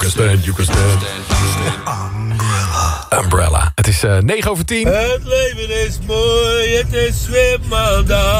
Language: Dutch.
you can stand. Umbrella. Het is 9:10. Het leven is mooi, het is weer maandag.